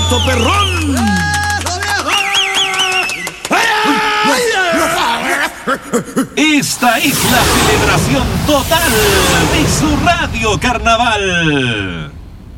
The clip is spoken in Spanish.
Alto Perrón. Esta es la celebración total de su Radio Carnaval.